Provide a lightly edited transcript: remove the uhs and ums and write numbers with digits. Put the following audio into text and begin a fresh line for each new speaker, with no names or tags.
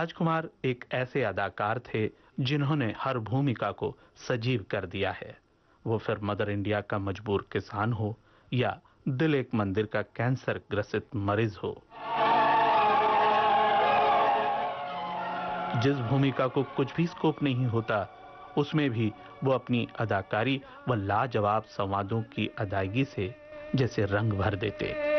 राजकुमार एक ऐसे अदाकार थे जिन्होंने हर भूमिका को सजीव कर दिया है। वो फिर मदर इंडिया का मजबूर किसान हो या दिल एक मंदिर का कैंसर ग्रसित मरीज हो, जिस भूमिका को कुछ भी स्कोप नहीं होता, उसमें भी वो अपनी अदाकारी व लाजवाब संवादों की अदायगी से जैसे रंग भर देते।